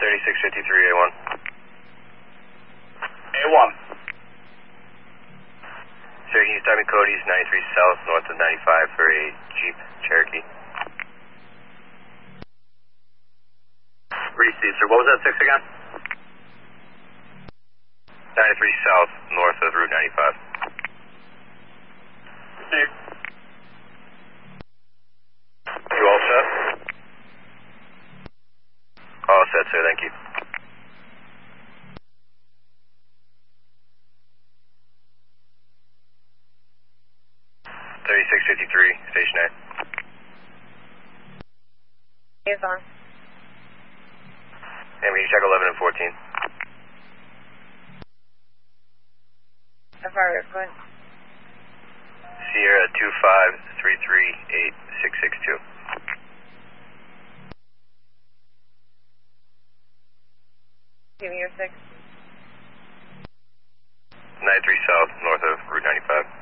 3653 A1. A1. Sir, can you start me Cody's 93 South, north of 95 for a Jeep Cherokee? Receive, sir. What was that 6 again? 93 South, north of Route 95. Receive. You all set? All set, sir. Thank you. Station 8. Is on. And we can check 11 and 14. Affirmative, go ahead. Sierra 25338 Give me your 6. 93 South, north of Route 95.